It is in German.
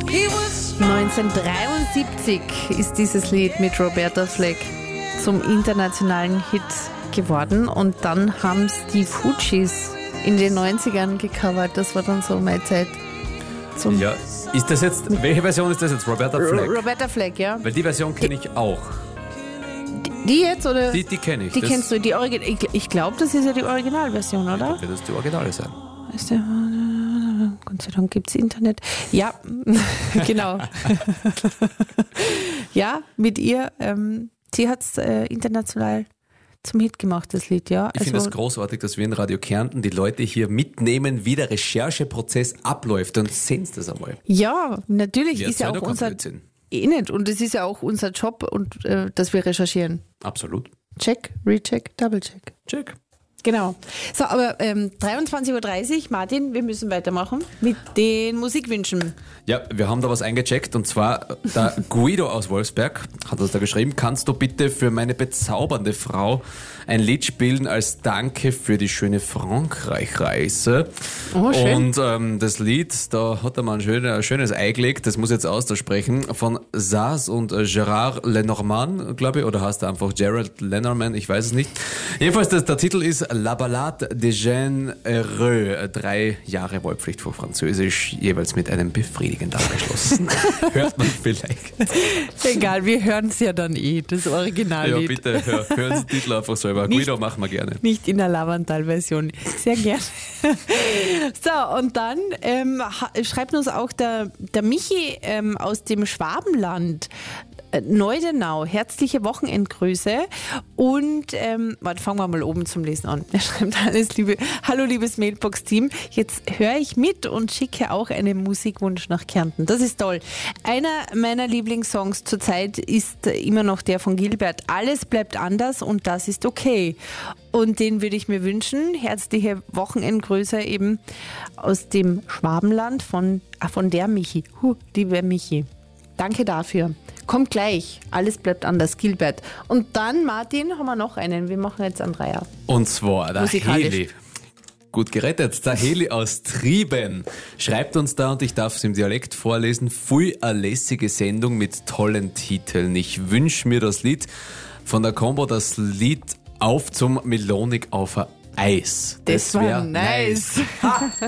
1973 ist dieses Lied mit Roberta Flack zum internationalen Hit geworden und dann haben es die Fugees in den 90ern gecovert. Das war dann so meine Zeit. Ja, ist das jetzt, welche Version ist das jetzt? Roberta Flack? Roberta Flack, ja. Weil die Version kenne ich auch. Die jetzt, oder? Die kenne ich. Die kennst du, die ich glaube, das ist ja die Originalversion, oder? Wird das die Originale sein? Gott sei Dank gibt es Internet. Ja, genau. Ja, mit ihr, sie hat es international zum Hit gemacht, das Lied, ja. Ich finde es großartig, dass wir in Radio Kärnten die Leute hier mitnehmen, wie der Rechercheprozess abläuft, und sehen Sie das einmal. Ja, natürlich ist ja auch unser... Blödsinn. Nicht. Und es ist ja auch unser Job, und dass wir recherchieren. Absolut. Check, recheck, double check. Check. Genau. So, aber 23.30 Uhr, Martin, wir müssen weitermachen mit den Musikwünschen. Ja, wir haben da was eingecheckt, und zwar der Guido aus Wolfsberg hat uns da geschrieben: Kannst du bitte für meine bezaubernde Frau ein Lied spielen als Danke für die schöne Frankreich-Reise? Oh, schön. Und das Lied, da hat er mal ein schönes Ei gelegt, das muss ich jetzt aussprechen, von Saz und Gérard Lenormand, glaube ich, oder heißt er einfach Gerald Lenormand, ich weiß es nicht. Jedenfalls, der Titel ist La Ballade des Jeunes Heureux. 3 Jahre Wahlpflicht für Französisch, jeweils mit einem befriedigend abgeschlossen. Hört man vielleicht. Egal, wir hören es ja dann das Originallied. Ja, bitte, hören Sie den Titel einfach selber. Guido, machen wir gerne. Nicht in der Lavantal-Version. Sehr gerne. So, und dann schreibt uns auch der Michi aus dem Schwabenland. Neudenau, herzliche Wochenendgrüße, und fangen wir mal oben zum Lesen an. Er schreibt alles Liebe. Hallo liebes Mailbox-Team, jetzt höre ich mit und schicke auch einen Musikwunsch nach Kärnten. Das ist toll. Einer meiner Lieblingssongs zurzeit ist immer noch der von Gilbert. Alles bleibt anders und das ist okay. Und den würde ich mir wünschen. Herzliche Wochenendgrüße eben aus dem Schwabenland von der Michi. Liebe Michi. Danke dafür. Kommt gleich. Alles bleibt anders. Gilbert. Und dann, Martin, haben wir noch einen. Wir machen jetzt einen Dreier. Und zwar der Heli. Gut gerettet. Der Heli aus Trieben schreibt uns da, und ich darf es im Dialekt vorlesen: Voll eine lässige Sendung mit tollen Titeln. Ich wünsche mir das Lied von der Combo, das Lied Auf zum Melonik auf ein Eis. Das wäre nice.